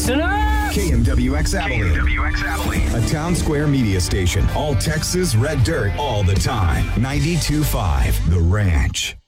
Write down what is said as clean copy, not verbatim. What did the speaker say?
Listen up! KMWX Abilene. A town square media station. All Texas red dirt all the time. 92.5 The Ranch.